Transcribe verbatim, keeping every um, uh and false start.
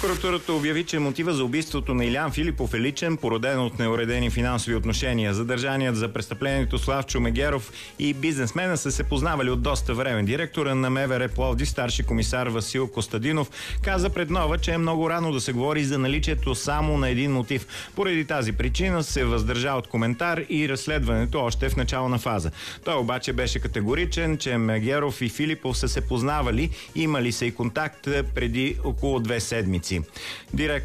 Прокуратурата обяви, че мотива за убийството на Илиян Филипов е личен, породен от неуредени финансови отношения. Задържаният за престъплението Славчо Мегеров и бизнесмена са се познавали от доста време. Директора на МВР Пловдив, старши комисар Васил Костадинов, каза пред Нова, че е много рано да се говори за наличието само на един мотив. Поради тази причина се въздържа от коментар и разследването още е в начална фаза. Той обаче беше категоричен, че Мегеров и Филипов са се познавали, имали са и контакт преди около две седмици. Директор